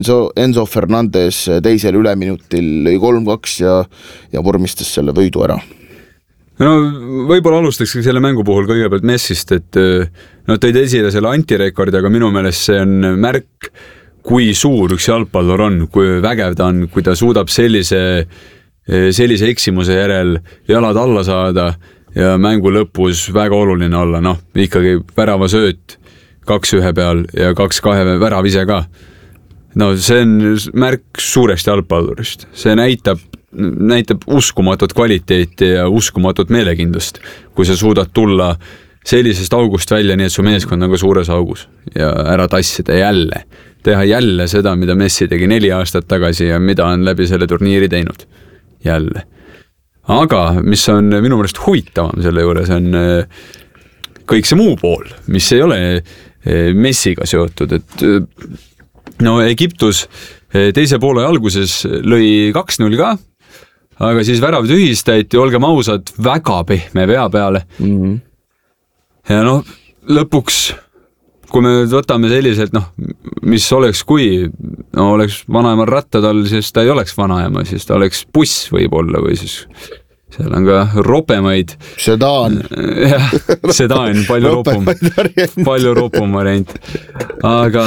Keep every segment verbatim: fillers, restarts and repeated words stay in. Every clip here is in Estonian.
Enzo Fernandez teisel üleminutil lõi kolm kaks ja, ja vormistas selle võidu ära. No võib-olla alustakski selle mängu puhul kõigepealt Messist, et no tõid esile selle antirekordi, aga minu meelest see on märk, kui suur üks jalgpallur on, kui vägev ta on, kui ta suudab sellise, sellise eksimuse järel jalad alla saada ja mängu lõpus väga oluline olla, noh, ikkagi värava sööt, kaks ühe peal ja kaks kahe värav ise ka. No see on märk suurest jalgpallurist. See näitab, näitab uskumatut kvaliteeti ja uskumatut meelekindlust, kui sa suudad tulla sellisest august välja, nii et su meeskond on ka suures augus ja ära tassida jälle. Teha jälle seda, mida Messi tegi neli aastat tagasi ja mida on läbi selle turniiri teinud. Jälle. Aga mis on minu meelest huvitavam selle juures on kõik see muu pool, mis ei ole Messiga seotud, et no Egiptus teise poole alguses lõi kaks null ka, aga siis värav tühistati, olgem ausad, väga pehme vea peale. Mm-hmm. Ja noh, lõpuks, kui me võtame selliselt, noh, mis oleks, kui no, oleks vanaemal rattad all, siis ta ei oleks vanaema, siis ta oleks buss võib-olla või siis seal on ka ropemaid. Sedaan. jah, sedaan, palju ropum, palju ropum variant. Aga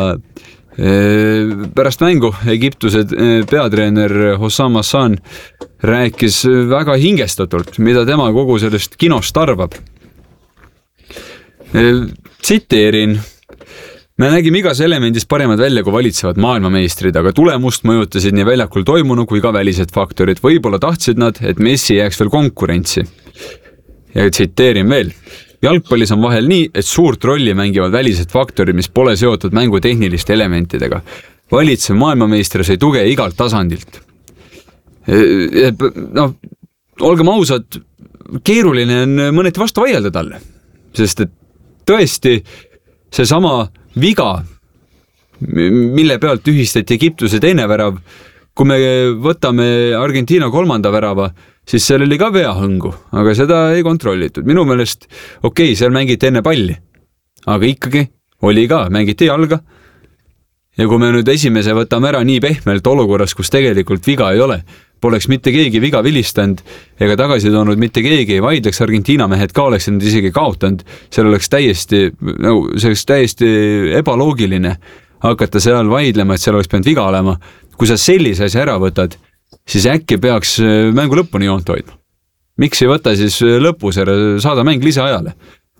pärast mängu Egiptuse peatreener Hossam Hassan rääkis väga hingestatult, mida tema kogu sellest kinost arvab. Tsiteerin. Me nägime igas elemendis paremad välja kui valitsevad maailmameistrid, aga tulemust mõjutasid nii väljakul toimunu kui ka välised faktorid. Võib-olla tahtsid nad, et Messi jääks veel konkurentsi. Ja tsiteerin veel. Jalgpallis on vahel nii, et suurt rolli mängivad välised faktorid, mis pole seotud mängu tehniliste elementidega. Valitsev maailmameister sai tuge igalt tasandilt. No, olgem ausad, keeruline on mõneti vastu vaielda talle, sest et tõesti see sama viga, mille pealt tühistati Egiptuse teine värav, kui me võtame Argentiina kolmanda värava, siis seal oli ka veahõngu, aga seda ei kontrollitud. Minu meelest, okei, okay, seal mängiti enne palli, aga ikkagi oli ka, mängiti jalga. Ja kui me nüüd esimese võtame ära nii pehmelt olukorras, kus tegelikult viga ei ole, poleks mitte keegi viga vilistanud ega tagasi toonud mitte keegi ei vaidleks, Argentiina mehed ka oleks nad isegi kaotanud, seal oleks täiesti, no, see oleks täiesti ebaloogiline hakata seal vaidlema, et seal oleks pidanud viga olema. Kui sa sellise asja ära võtad, siis äkki peaks mängu lõpuni joont hoidma. Miks ei võta siis lõpus ära, saada mäng lisaajale?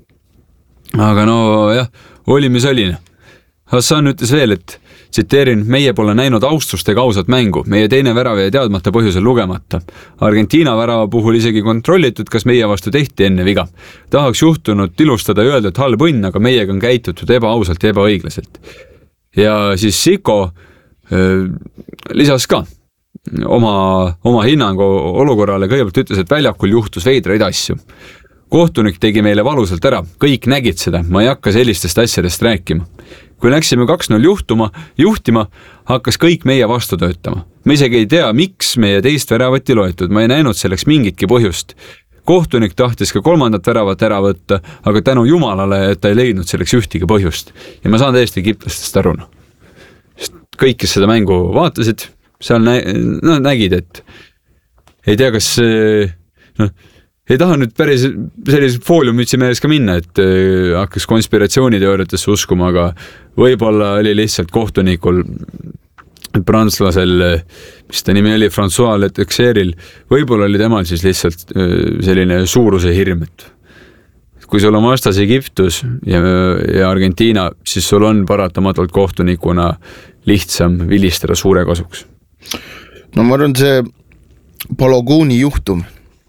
Aga no jah, oli mis oline. Hassan ütles veel, et tsiteerin, meie pole näinud austust ega ausat mängu, meie teine värav jäi teadmata põhjusel lugemata. Argentiina värava puhul isegi kontrollitud, kas meie vastu tehti enne viga. Tahaks juhtunud tilustada ja öelda, et halb õnn, aga meiega on käitutud ebaausalt ja ebaõiglaselt. Ja siis Siko äh, lisas ka oma, oma hinnangu olukorrale, kõigepealt ütles, et väljakul juhtus veidraid asju. Kohtunik tegi meile valusalt ära, kõik nägid seda, ma ei hakka sellistest asjadest rääkima. Kui läksime kaks null juhtuma, juhtima, hakkas kõik meie vastu töötama. Ma isegi ei tea, miks meie teist väravat ei loetud, ma ei näinud selleks mingitki põhjust. Kohtunik tahtis ka kolmandat väravat ära võtta, aga tänu jumalale, et ta ei leidnud selleks ühtigi põhjust. Ja ma saan täiesti egiptlastest aru. Kõik, kes seda mängu vaatasid, seal nä- no, nägid, et ei tea, kas no, ei taha nüüd päris sellise fooliumütsi meeles ka minna, et äh, hakkas konspiratsiooniteooriatesse uskuma, aga võib-olla oli lihtsalt kohtunikul prantslasel, mis ta nimi oli, François Letexeril, võib-olla oli temal siis lihtsalt äh, selline suuruse hirm, et kui sul on vastas Egiptus ja, ja Argentiina, siis sul on paratamatult kohtunikuna lihtsam vilistada suure kasuks. No ma arvan, see Baloguni juhtum,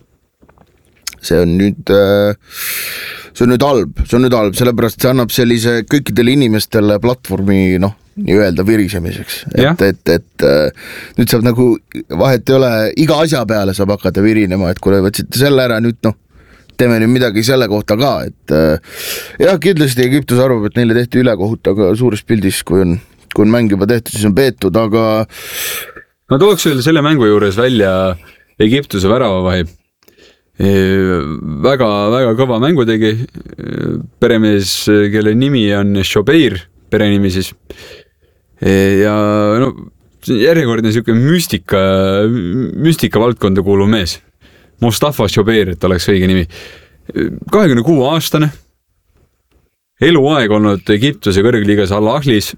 see on nüüd see on nüüd halb, see on nüüd halb, sellepärast see annab sellise kõikidele inimestele platvormi, noh, nii öelda virisemiseks, et, et, et nüüd saab nagu, vahet ei ole, iga asja peale saab hakata virinema, et kui võtsite selle ära, nüüd noh, teeme nüüd midagi selle kohta ka, et jah, kindlasti Egiptus arvab, et neile tehti ülekohut, aga suures pildis, kui on, kui on mäng juba tehtud, siis on peetud, aga ma tooks veel selle mängu juures välja Egiptuse väravavahi. Väga, väga kõva mängu tegi peremees, kelle nimi on Shobeir, perenimi siis. ja no järjekordne siuke müstika, müstika valdkonda kuuluv mees. Mustafa Shobeir, et oleks õige nimi. kahekümne kuue aastane, eluaeg olnud Egiptuse kõrgliigas Al-Ahlis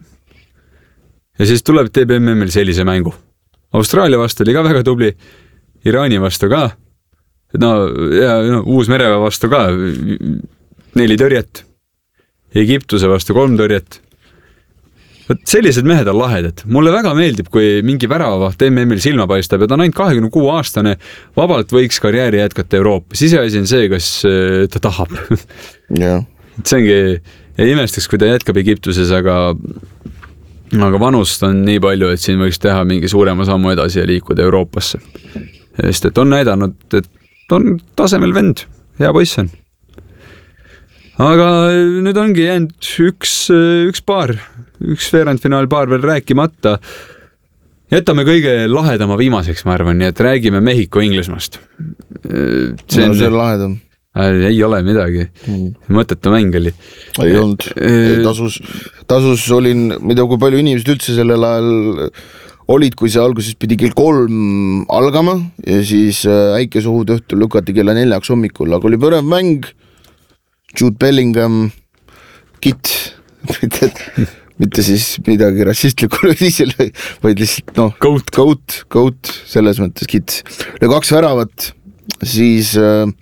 ja siis tuleb teeb M M-il sellise mängu. Austraalia vastu oli ka väga tubli, Iraani vastu ka, no ja no, Uus-Mereväe vastu ka neli tõrjet, Egiptuse vastu kolm tõrjet. Võt sellised mehed on lahedad. Mulle väga meeldib, kui mingi väravavaht M M-il silma paistab ja ta on ainult kahekümne kuue aastane, vabalt võiks karjääri jätkata Euroopas. Siseasi on see, kas ta tahab. Yeah. See ongi, ei imestaks, kui ta jätkab Egiptuses, aga, aga vanust on nii palju, et siin võiks teha mingi suurema sammu edasi ja liikuda Euroopasse. Sest et on näidanud, et on tasemel vend, hea poiss on. Aga nüüd ongi jäänud üks, üks paar, üks veerandfinaal paar veel rääkimata. Jätame kõige lahedama viimaseks, ma arvan, nii et räägime Mehhiko-Inglismaast. See on no, see lahedam. Ei ole midagi. Mõttetu mäng oli. Ei olnud. Tasus, tasus olin, mida kui palju inimesed üldse sellel ajal olid, kui see alguses pidi kell kolm algama ja siis äikesuhud õhtul lükati kella neljaks hommikul, aga oli põnev mäng. Jude Bellingham, Kit, mitte, mitte siis midagi rassistlikul viisil, vaid lihtsalt noh, Goat, goat, goat, selles mõttes Kit. Lõi kaks väravat, siis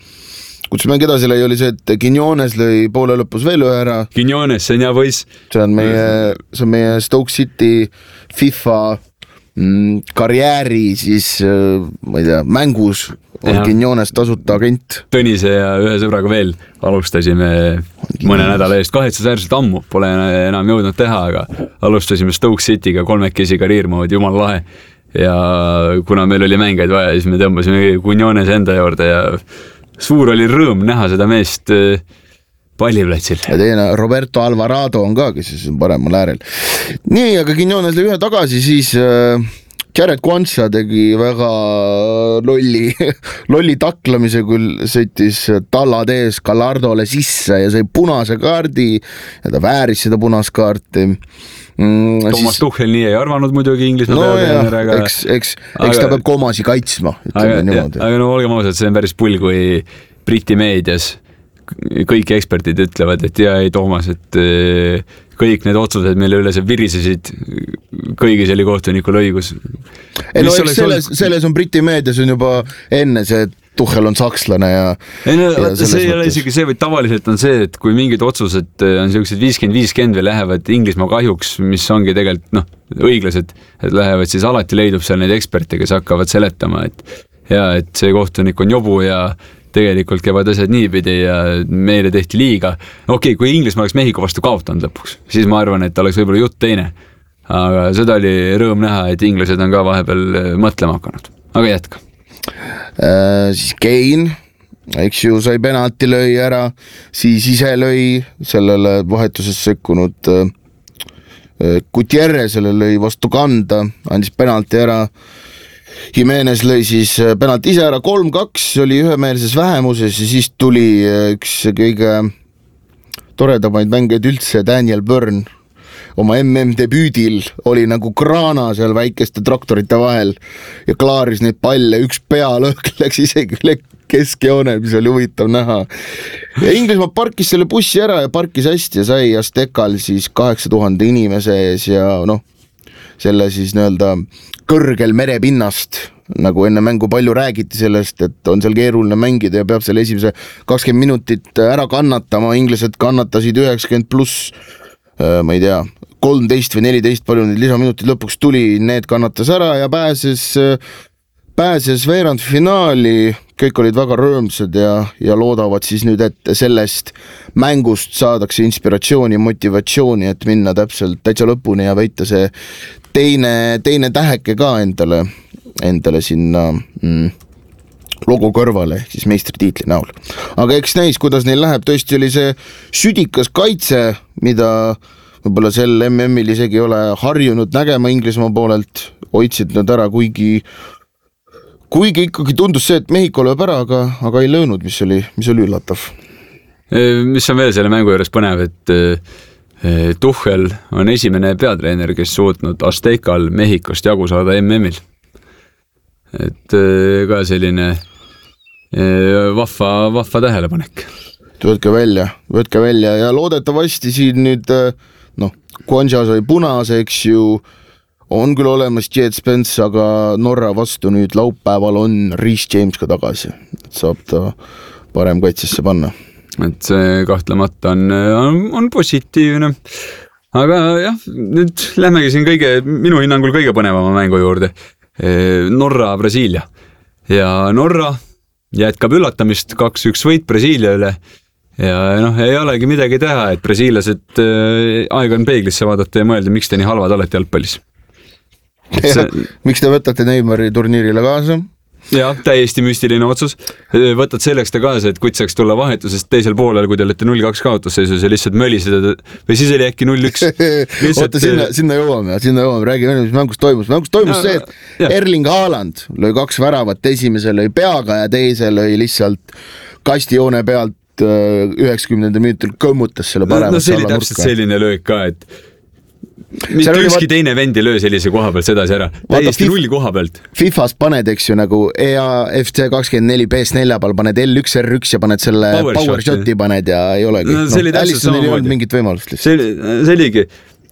kus mäng edasi lõi, oli see, et Quiñones lõi poole lõpus veel ühe ära. Quiñones, see on hea poiss. See on meie, see on meie Stoke City FIFA mm, karjääri siis, ma ei tea, mängus on Quiñones tasuta agent. Tõnise ja ühe sõbraga veel alustasime mõne nädala eest, kahetsusväärselt ammu, pole enam jõudnud teha, aga alustasime Stoke City'ga kolmekesi karjäärmoodi, jumal lahe. Ja kuna meil oli mängeid vaja, siis me tõmbasime Quiñones enda juurde ja suur oli rõõm näha seda meest palliplatsil. Ja teine Roberto Alvarado on ka, kes on paremal äärel. Nii, aga Quiñones lõi ühe tagasi, siis Jared Quansha tegi väga lolli, lolli taklamise, kui sõitis tallad ees Gallardole sisse ja sai punase kaardi ja ta vääris seda punas kaarti. Mm, Toomas siis... Tuchel nii ei arvanud muidugi Inglismaa no peale. Aga... Eks, eks, aga... eks ta peab komasi kaitsma. Aga, ja, aga no olgem ausad, see on päris pull, kui Briti meedias kõik eksperdid ütlevad, et ja ei Toomas, et kõik need otsused, mille üle see virisesid, kõigis oli kohtunikul õigus. Ei, no, eks selles, selles on Briti meedias on juba enne see, et Tuchel on sakslane ja... Ei, no, ja see ei ole isegi see, või tavaliselt on see, et kui mingid otsused on sellised viiskümmend viiskümmend või lähevad Inglismaa kahjuks, mis ongi tegelikult noh, õiglased, et lähevad, siis alati leidub seal neid eksperte, kes hakkavad seletama, et, ja, et see kohtunik on jobu ja tegelikult käivad asjad niipidi ja meile tehti liiga. Okei, kui Inglismaa oleks Mehhiko vastu kaotanud lõpuks, siis ma arvan, et oleks võib-olla jutt teine. Aga seda oli rõõm näha, et inglased on ka vahepeal mõtlema hakanud. Aga jätka. Äh, siis Kane, eks ju, sai penalti lõi ära, siis ise lõi sellele vahetuses sekkunud äh, Gutierrezele lõi vastu kanda, andis penalti ära. Jimenez lõi siis penalti ise ära, kolm kaks oli ühemeelses vähemuses ja siis tuli üks kõige toredamaid mängeid üldse, Daniel Byrne oma M M debüüdil oli nagu kraana seal väikeste traktorite vahel ja klaaris neid palle, üks pealõhk läks isegi üle keskjoone, mis oli huvitav näha. Ja Inglismaa parkis selle bussi ära ja parkis hästi ja sai Aztekal siis kaheksa tuhande inimese ees ja noh, selle siis nii-öelda kõrgel merepinnast, nagu enne mängu palju räägiti sellest, et on seal keeruline mängida ja peab selle esimese kakskümmend minutit ära kannatama, inglased kannatasid üheksakümmend pluss, ma ei tea, kolmteist või neliteist palju need lisaminutid lõpuks tuli, need kannatas ära ja pääses, pääses veerandfinaali, kõik olid väga rõõmsad ja, ja loodavad siis nüüd, et sellest mängust saadakse inspiratsiooni, motivatsiooni, et minna täpselt täitsa lõpuni ja võita see teine, teine täheke ka endale, endale sinna mm, logo kõrvale, ehk siis meistritiitli näol. Aga eks näis, kuidas neil läheb, tõesti oli see südikas kaitse, mida võib-olla sel M M-il isegi ei ole harjunud nägema Inglismaa poolelt, hoidsid nad ära, kuigi kuigi ikkagi tundus see, et Mehhiko lööb ära, aga, aga ei löönud, mis oli, mis oli üllatav. Mis on veel selle mängu juures põnev, et Tuchel on esimene peatreener, kes suutnud Aztekal Mehhikost jagu saada M M-il. Et ka selline vahva, vahva tähelepanek. Võtke välja, võtke välja ja loodetavasti siin nüüd, noh, Guangzhou sai punase, eks ju, on küll olemas Jet Spence, aga Norra vastu nüüd laupäeval on Reece James ka tagasi. Saab ta parem kaitsesse panna. Et see kahtlemata on, on, on positiivne. Aga jah, nüüd lähmegi siin kõige, minu hinnangul kõige põnevama mängu juurde. Norra, Brasiilia. Ja Norra jätkab üllatamist, kaks üks võit Brasiilia üle. Ja noh, ei olegi midagi teha, et brasiilased aeg on peeglisse vaadata ja mõelda, miks te nii halvad olete jalgpallis. See... miks te võtate Neymari turniirile kaasa? Jah, täiesti müstiline otsus. Võtad selleks ta kaasa, et kuid saaks tulla vahetusest teisel poolel, kui te olete null kaks kaotusseisus ja lihtsalt möliseda, või siis oli äkki null üks. Lihtsalt... Oota, sinna, sinna jõuame, sinna jõuame, räägime, mis mängus toimus. Mängus toimus no, see, et ja. Erling Haaland lõi kaks väravat, esimesel lõi peaga ja teisel lõi lihtsalt kastijoone pealt üheksakümnenda minutil kõmmutas selle paremat no, no see oli täpselt nurka. Selline löök ka, et mitte ükski vaat... teine vendi löö sellise koha pealt sedasi ära. Täiesti Vaata, null koha pealt. Fifas paned, eks ju, nagu E A F C kakskümmend neli B S nelja peal paned L üks R üks ja paned selle power, power shot, shoti paned ja ei olegi. No, see oli no, täpselt sama moodi. Mingit võimalust lihtsalt. See, oli, see oligi.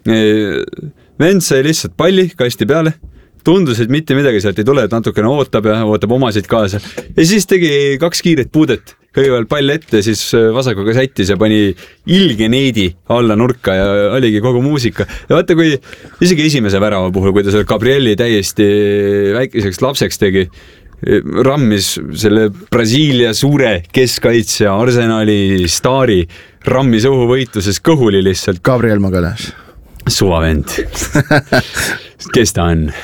Vend sai lihtsalt palli kasti peale. Tundus, et mitte midagi sealt ei tule, et natukene ootab ja ootab omasid kaasa. Ja siis tegi kaks kiiret puudet. Kõigepealt pall ette, siis vasakuga sättis ja pani ilge neidi alla nurka ja oligi kogu muusika. Ja vaata, kui isegi esimese värava puhul, kui ta selle Gabrieli täiesti väikeseks lapseks tegi, rammis selle Brasiilia suure keskkaitsja Arsenali staari rammis õhuvõitluses kõhuli lihtsalt. Gabriel Magalas. Suvavend. Kes ta on?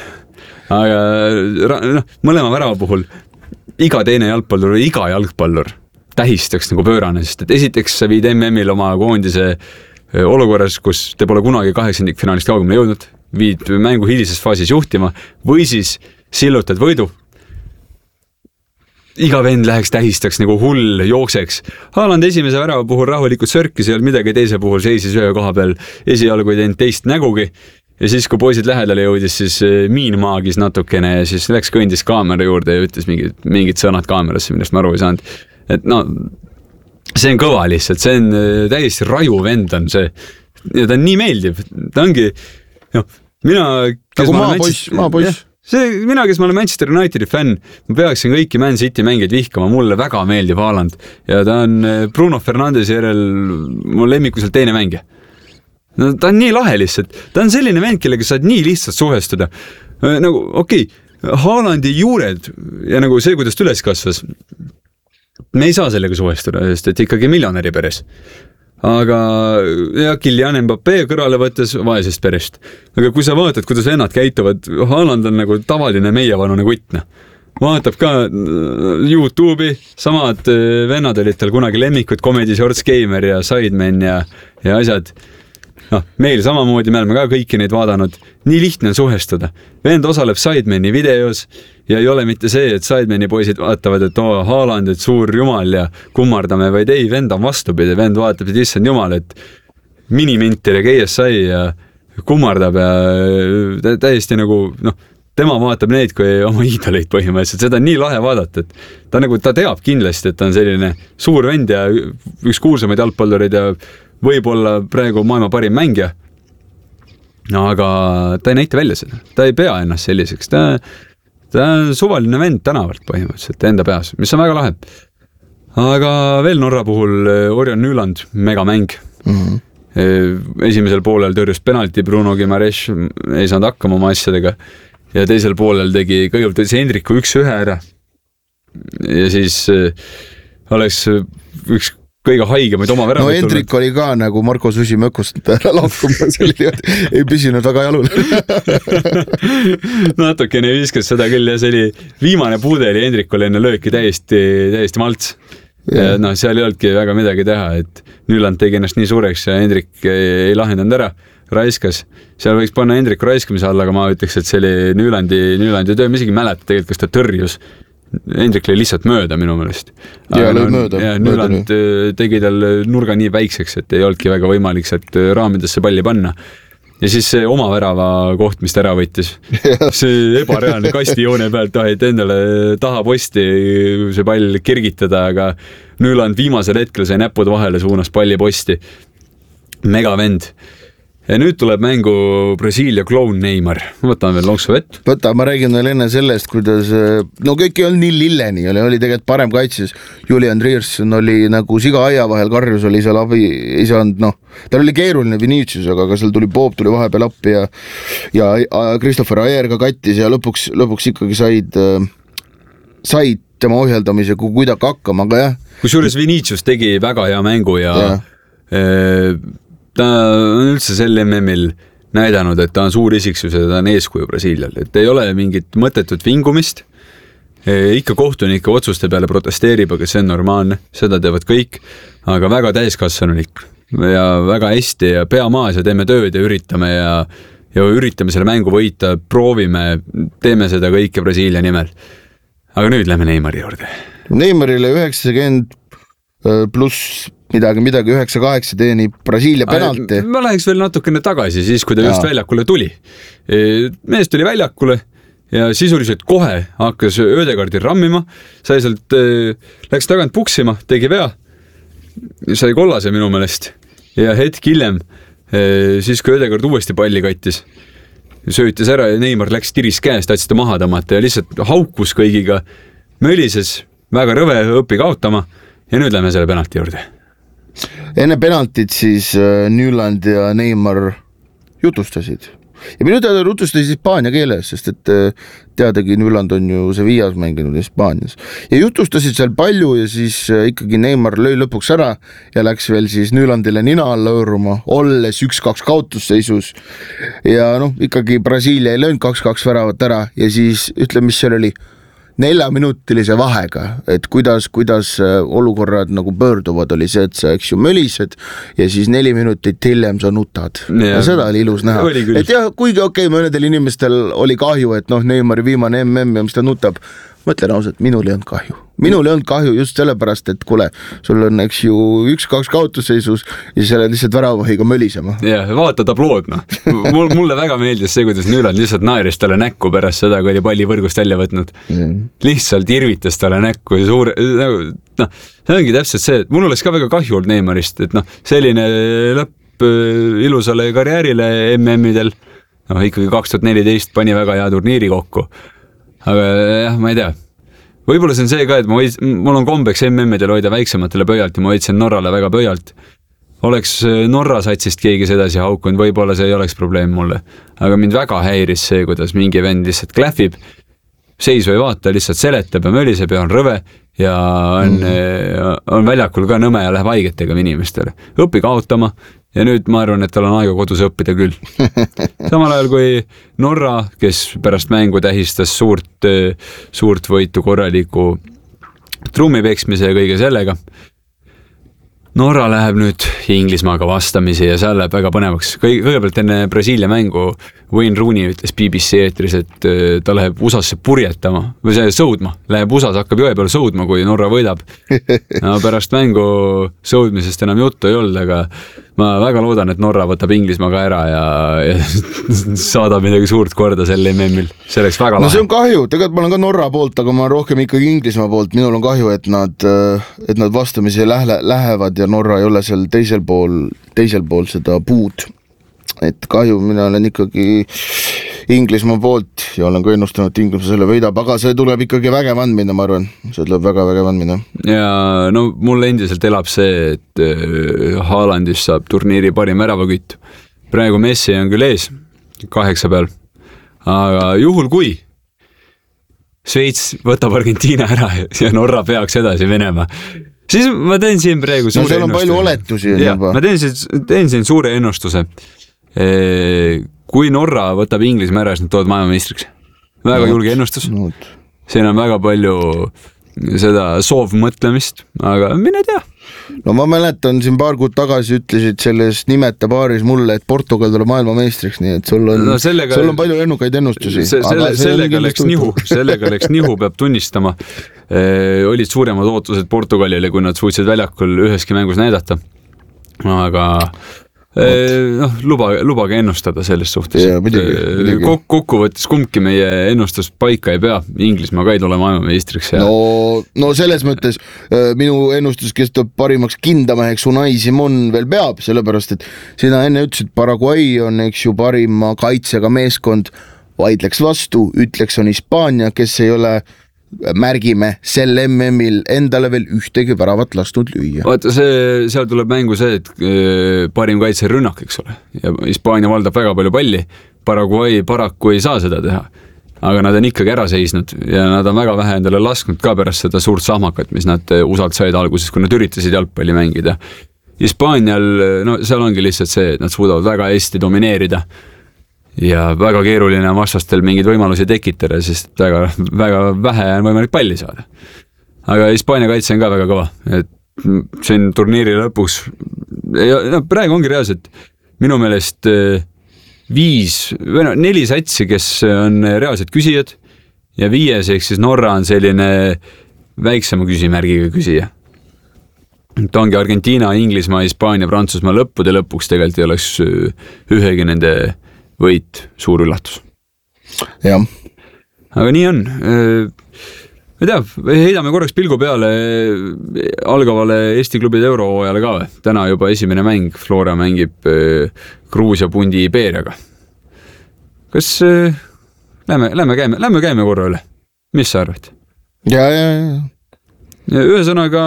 Aga no, mõlema värava puhul iga teine jalgpallur või iga jalgpallur tähistaks nagu pöörane, sest et esiteks sa viid M M-il oma koondise olukorras, kus te pole kunagi kaheksandikfinaalist kaugemale jõudnud, viid mängu hilises faasis juhtima või siis sillutad võidu. Iga vend läheks tähistaks nagu hull jookseks. Haaland esimese värava puhul rahulikult sörkis ja midagi teise puhul seisis ühe koha peal esialgu teinud teist nägugi. Ja siis, kui poisid lähedale jõudis, siis miin maagis natukene ja siis läks kõndis kaamera juurde ja ütles mingid, mingid sõnad kaamerasse, millest ma aru ei saanud. Et no, see on kõva lihtsalt, see on täiesti raju vend on see. Ja ta on nii meeldiv. Ta ongi, no, mina... Nagu maapoiss, maapoiss. See, mina, kes ma olen Manchester Unitedi fänn, ma peaksin kõiki Man City mängeid vihkama, mulle väga meeldib Haaland. Ja ta on Bruno Fernandes järel mu lemmikuselt teine mängija. No, ta on nii lahe lihtsalt. Ta on selline vend, kellega saad nii lihtsalt suhestuda. Nagu, okei, okay, Haalandi juured ja nagu see, kuidas ta üles kasvas, me ei saa sellega suhestuda, sest et ikkagi miljonäri peres. Aga ja Kylian Mbappé kõrvale võttes vaesest perest. Aga kui sa vaatad, kuidas vennad käituvad, Haaland on nagu tavaline meievanune kuttna. Vaatab ka YouTube'i, samad vennad olid tal kunagi lemmikud, Comedy Shorts Gamer ja Sidemen ja, ja asjad. No, meil samamoodi, me oleme ka kõiki neid vaadanud. Nii lihtne on suhestuda. Vend osaleb Sidemani videos ja ei ole mitte see, et Sidemani poisid vaatavad, et oo, Haaland, et suur jumal ja kummardame, vaid ei, vend on vastupidi. Vend vaatab, et issand jumal, et minimentir ja K S I ja kummardab ja täiesti nagu, noh, tema vaatab neid kui oma iidoleid põhimõtteliselt. Seda on nii lahe vaadata, et ta, nagu, ta teab kindlasti, et ta on selline suur vend ja üks kuulsamaid jalgpallureid ja võib-olla praegu maailma parim mängija, no, aga ta ei näita välja seda. Ta ei pea ennast selliseks. Ta, ta on suvaline vend tänavalt põhimõtteliselt enda peas, mis on väga lahe. Aga veel Norra puhul Orion Nyland, mega mäng. Mm-hmm. Esimesel poolel tõrjus penalti, Bruno Guimaraes ei saanud hakkama oma asjadega ja teisel poolel tegi kõigepealt tõisi Hendriku üks ühe ära ja siis oleks üks kõige haigemaid oma väravat. No Hendrik oli ka nagu Marko Susi mökust ära lahkuma, ei püsinud väga jalul. Natukene viskas seda küll ja see oli viimane puude oli Hendrikul enne lööki täiesti, täiesti malts. Ja no, seal ei olnudki väga midagi teha, et Nyland tegi ennast nii suureks ja Hendrik ei lahendanud ära, raiskas. Seal võiks panna Hendriku raiskamise alla, aga ma ütleks, et see oli Nylandi, Nylandi töö, ma isegi mäleta tegelikult, kas ta tõrjus Hendrik lõi lihtsalt mööda minu meelest. Ja, lõi mööda. Ja Nyland tegi tal nurga nii väikseks, et ei olnudki väga võimalik sealt raamidesse palli panna. Ja siis see oma värava koht, mis ta ära võttis. See ebareaalne kastijoone pealt taheti endale taha posti see pall kergitada, aga Nyland viimasel hetkel sai näpud vahele suunas palli posti. Mega vend. Ja nüüd tuleb mängu Brasiilia kloun Neymar. Võtame veel lonksu vett. Võta, ma räägin veel enne sellest, kuidas no kõik ei olnud nii lilleni, oli, oli tegelikult parem kaitses. Julian Rierson oli nagu siga aia vahel, Karjus oli seal abi, ei saanud, noh, tal oli keeruline Vinicius, aga, aga seal tuli Bob, tuli vahepeal appi ja, ja Christopher Ayer ka kattis ja lõpuks, lõpuks ikkagi said, said tema ohjeldamise kui kuidagi hakkama, aga jah. Kusjuures Vinicius tegi väga hea mängu ja, ja. E, ta on üldse sel M M-il näidanud, et ta on suur isiksus ja ta on eeskuju Brasiilial, et ei ole mingit mõttetut vingumist, e, ikka kohtunike otsuste peale protesteerib, aga see on normaalne, seda teevad kõik, aga väga täiskasvanulik ja väga hästi ja pea maas ja teeme tööd ja üritame ja, ja üritame selle mängu võita, proovime, teeme seda kõike Brasiilia nimel. Aga nüüd lähme Neymari juurde. Neymarile üheksakümmend pluss midagi, midagi üheksa kaheksa teenib Brasiilia penalti. Ma läheks veel natukene tagasi siis, kui ta just väljakule tuli. Mees tuli väljakule ja sisuliselt kohe hakkas Ödegaardi rammima, sai sealt, läks tagant puksima, tegi vea, sai kollase minu meelest ja hetk hiljem, siis kui Ödegaard uuesti palli kattis, söötis ära ja Neymar läks tiris käest, tahtsid ta maha tõmmata ja lihtsalt haukus kõigiga, mölises, väga rõve, õpi kaotama ja nüüd lähme selle penalti juurde. Enne penaltit siis Nyland ja Neymar jutustasid. Ja minu teada jutustasid Hispaania keeles, sest et teadagi Nyland on ju see viias mänginud Hispaanias. Ja jutustasid seal palju ja siis ikkagi Neymar lõi lõpuks ära ja läks veel siis Nylandile nina alla õõruma, olles üks kaks kaotusseisus. Ja noh, ikkagi Brasiilia ei löönud kaks kaks väravat ära ja siis ütle, mis seal oli neljaminutilise vahega, et kuidas, kuidas olukorrad nagu pöörduvad, oli see, et sa eks ju mölised ja siis neli minutit hiljem sa nutad. Ja, ja seda oli ilus näha. Oli et jah, kuigi okei, okay, mõnedel inimestel oli kahju, et noh, Neymari viimane M M ja mis ta nutab, mõtlen ausalt, minul ei olnud kahju. Minul ei olnud kahju just sellepärast, et kuule, sul on eks ju üks kaks kaotusseisus ja sa oled lihtsalt väravahiga mölisema. Ja, vaata tablood, noh. Mul, mulle väga meeldis see, kuidas Nyland lihtsalt naeris talle näkku pärast seda, kui oli palli võrgust välja võtnud. Mm. Lihtsalt irvitas talle näkku ja suure, noh, see ongi täpselt see, et mul oleks ka väga kahju olnud Neymarist, et noh, selline lõpp ilusale karjäärile M M-idel, noh, ikkagi kaks tuhat neliteist pani väga hea turniiri kokku. Aga jah, ma ei tea. Võib-olla see on see ka, et ma võid, mul on kombeks M M-idel hoida väiksematele pöialt ja ma võitsin Norrale väga pöialt. Oleks Norra satsist keegi sedasi haukunud, võib-olla see ei oleks probleem mulle. Aga mind väga häiris see, kuidas mingi vend lihtsalt klähvib, seisu ei vaata, lihtsalt seletab ja möliseb ja on rõve ja on, mm. on väljakul ka nõme ja läheb haigetega inimestele. Õpi kaotama ja nüüd ma arvan, et tal on aega kodus õppida küll. Samal ajal kui Norra, kes pärast mängu tähistas suurt, suurt võitu korraliku trummipeksmise ja kõige sellega, Norra läheb nüüd Inglismaaga vastamisi ja seal läheb väga põnevaks. Kõigepealt enne Brasiilia mängu Wayne Rooney ütles B B C eetris, et ta läheb U S A-sse purjetama või see sõudma. Läheb U S A-s, hakkab jõe peal sõudma, kui Norra võidab. No, pärast mängu sõudmisest enam juttu ei olnud, aga ma väga loodan, et Norra võtab Inglismaaga ära ja, ja saadab midagi suurt korda selle M M-il. See oleks väga lahe. No see on kahju, tegelikult ma olen ka Norra poolt, aga ma olen rohkem ikkagi Inglismaa poolt. Minul on kahju, et nad, et nad vastamisi lähe, lähevad ja Norra ei ole seal teisel pool, teisel pool seda puud. Et kahju, mina olen ikkagi Inglismaa poolt ja olen ka ennustanud, et Inglismaa selle võidab, aga see tuleb ikkagi vägev andmine, ma arvan. See tuleb väga vägev andmine. Ja no mul endiselt elab see, et Haalandist saab turniiri parim väravakütt. Praegu Messi on küll ees kaheksa peal, aga juhul kui Šveits võtab Argentiina ära ja Norra peaks edasi Venemaa, siis ma teen siin praegu suure no, seal on palju oletusi ja, ma teen siin, teen siin suure ennustuse. Kui Norra võtab Inglismaa ära, siis nad tood maailmameistriks. Väga no, julge ennustus. No. Siin on väga palju seda soovmõtlemist, aga mine tea. No ma mäletan, siin paar kuud tagasi ütlesid selles nimeta paaris mulle, et Portugal tuleb maailmameistriks, nii et sul on, no sellega, sul on palju lennukaid ennustusi. Se, selle, sellega läks nihu, sellega läks nihu, peab tunnistama. E, olid suuremad ootused Portugalile, kui nad suutsid väljakul üheski mängus näidata. Aga noh, luba, lubage ennustada selles suhtes. Kok, kokkuvõttes kumbki meie ennustus paika ei pea. Inglismaa ka ei tule maailmameistriks. Ja... No, no selles mõttes minu ennustus, kes tuleb parimaks kindameheks Unai Simon veel peab, sellepärast, et sina enne ütlesid, Paraguay on eks ju parima kaitsega meeskond, vaidleks vastu, ütleks on Hispaania, kes ei ole märgime sel M M-il endale veel ühtegi väravat lastnud lüüa. Vaata, see, seal tuleb mängu see, et parim kaitse rünnak, eks ole. Ja Hispaania valdab väga palju palli. Paraguay paraku ei saa seda teha. Aga nad on ikkagi ära seisnud ja nad on väga vähe endale lasknud ka pärast seda suurt sahmakat, mis nad usalt said alguses, kui nad üritasid jalgpalli mängida. Hispaanial, no seal ongi lihtsalt see, et nad suudavad väga hästi domineerida. Ja väga keeruline on vastastel mingeid võimalusi tekitada, sest väga, väga vähe on võimalik palli saada. Aga Hispaania kaitse on ka väga kõva, et siin turniiri lõpuks no, praegu ongi reaalselt minu meelest viis, või no, neli satsi, kes on reaalselt küsijad ja viies, ehk siis Norra on selline väiksema küsimärgiga küsija. Ta ongi Argentiina, Inglismaa, Hispaania, Prantsusmaa lõppude lõpuks tegelikult ei oleks ühegi nende võit, suur üllatus. Jah. Aga nii on. Ma tea, heidame korraks pilgu peale algavale Eesti klubide eurohooajale ka. Täna juba esimene mäng, Flora mängib Gruusia pundi Iberiaga. Kas lähme, lähme, käime, lähme käime korra üle? Mis sa arvad? Ja, ja, ja. Ühesõnaga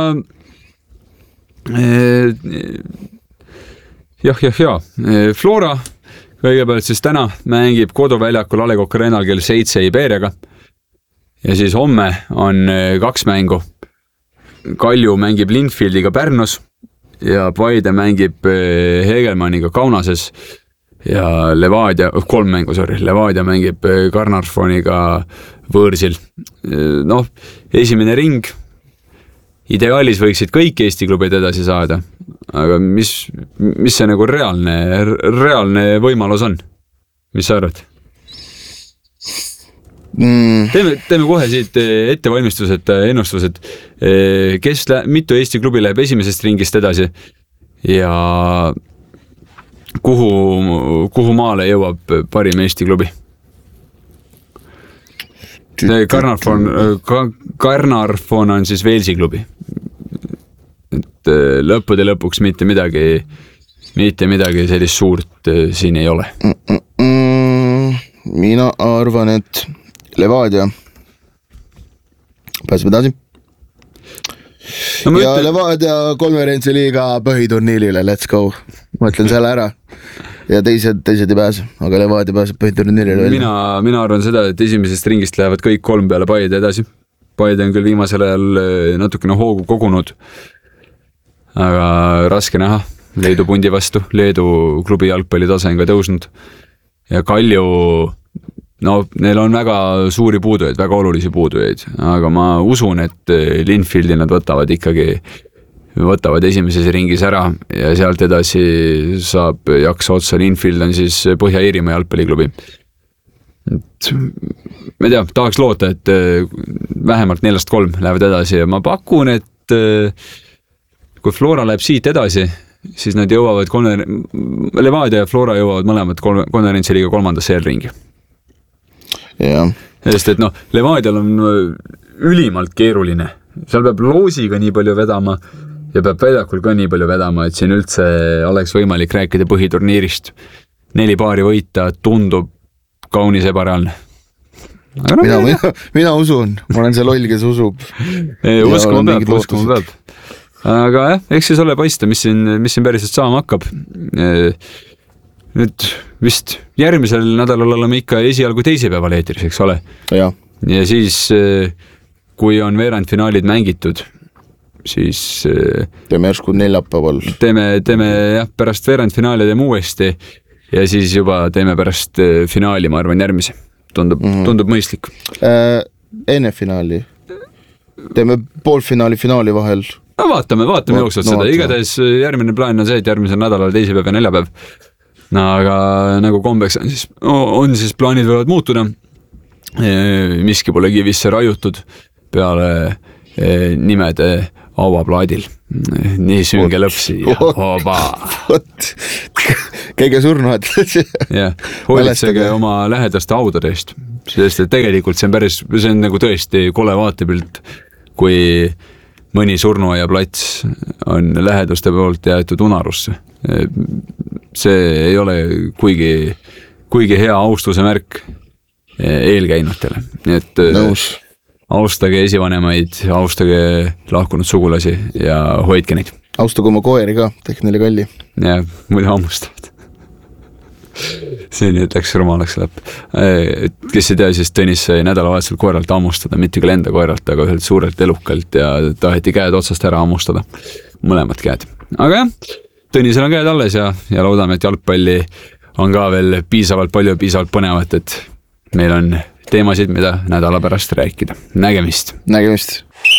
jah, jah, jah. Flora kõigepealt siis täna mängib koduväljakul A Le Coq Arenal kell seitse Iberiaga ja siis homme on kaks mängu. Kalju mängib Linfieldiga Pärnus ja Paide mängib Hegelmanniga Kaunases ja Levadia, kolm mängu, sorry, Levadia mängib Karnarfoniga Võõrsil. Noh, esimene ring, ideaalis võiksid kõik Eesti klubid edasi saada. Aga mis, mis see nagu reaalne, reaalne võimalus on? Mis sa arvad? Mm. Teeme, teeme kohe siit ettevalmistused, ennustused, kes lä- mitu Eesti klubi läheb esimesest ringist edasi ja kuhu, kuhu maale jõuab parim Eesti klubi? Karnarfon, Karnarfon on siis Velsi klubi. Et lõppude lõpuks mitte midagi, mitte midagi sellist suurt siin ei ole. Mm-mm. Mina arvan, et Levadia pääseb edasi. No, ja ütlen... Levadia konverentsiliiga põhiturniirile, let's go. Ma ütlen selle ära. Ja teised, teised ei pääse, aga Levadia pääseb põhiturniirile. Mina, mina arvan seda, et esimesest ringist lähevad kõik kolm peale Paide edasi. Paide on küll viimasel ajal natukene hoogu kogunud, aga raske näha Leedu pundi vastu. Leedu klubi jalgpalli tase on ka tõusnud ja Kalju, no neil on väga suuri puudujaid, väga olulisi puudujaid, aga ma usun, et Linfieldi nad võtavad ikkagi võtavad esimeses ringis ära ja sealt edasi saab jaksa otsa. Linfield on siis Põhja-Iirimaa jalgpalliklubi. Ma ei tea, tahaks loota, et vähemalt neljast kolm lähevad edasi ja ma pakun, et kui Flora läheb siit edasi, siis nad jõuavad konver... Levadia ja Flora jõuavad mõlemad konverentsiliiga kolmandasse eelringi. Yeah. Sest et noh, Levadial on ülimalt keeruline. Seal peab loosiga nii palju vedama ja peab väljakul ka nii palju vedama, et siin üldse oleks võimalik rääkida põhiturniirist. Neli paari võita tundub kaunis ebareaalne. No, mina, mina, mina usun, ma olen see loll, kes usub. Uskuma peab, uskuma peab. Aga jah, eks siis ole paista, mis siin, mis siin päriselt saama hakkab. Nüüd vist järgmisel nädalal oleme ikka esialgu teisipäeval eetris, eks ole? Ja. Ja siis, kui on veerandfinaalid mängitud, siis teeme järsku neljapäeval. Teeme, teeme jah, pärast veerandfinaali teeme uuesti ja siis juba teeme pärast finaali, ma arvan, järgmise. Tundub, mm-hmm. tundub mõistlik. Äh, enne finaali? teeme poolfinaali finaali vahel. No vaatame, vaatame Vaat, jooksvalt no, seda, igatahes järgmine plaan on see, et järgmisel nädalal teisipäev ja neljapäev. No, aga nagu kombeks on siis, on siis plaanid võivad muutuda. Miski pole kivisse raiutud peale nimede auaplaadil. Nii sünge lõpsi ja hoba. Käige surnuad. Ja, hoolitsege oma lähedaste haudade eest. Sest et tegelikult see on päris, see on nagu tõesti kole vaatepilt, kui mõni surnuaia plats on läheduste poolt jäetud unarusse. See ei ole kuigi, kuigi hea austuse märk eelkäinutele. Nii et Nõus. Austage esivanemaid, austage lahkunud sugulasi ja hoidke neid. Austage oma koeri ka, tehk neile kalli. Ja, muidu hammustavad. See nii, et läks rumalaks läpp. Kes ei tea, siis Tõnis sai nädalavahetusel koeralt hammustada, mitte küll enda koeralt, aga ühelt suurelt elukalt ja taheti käed otsast ära hammustada. Mõlemad käed. Aga jah, Tõnisel on käed alles ja, ja loodame, et jalgpalli on ka veel piisavalt palju, piisavalt põnevat, et meil on teemasid, mida nädala pärast rääkida. Nägemist. Nägemist.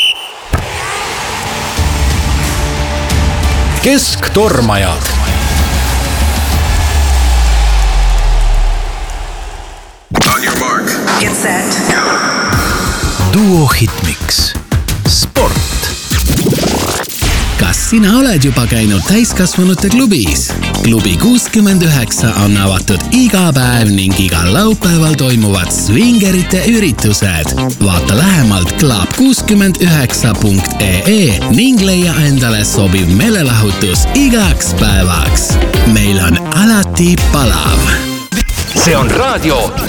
Kesktormajad. On your mark. Get set. Duo Hitmix. Sport. Kas sina oled juba käinud täiskasvanute klubis? Klubi kuuskümmend üheksa on avatud iga päev ning igal laupäeval toimuvad swingerite üritused. Vaata lähemalt club kuuskümmend üheksa punkt ee ning leia endale sobiv meelelahutus igaks päevaks. Meil on alati palav. See on raadio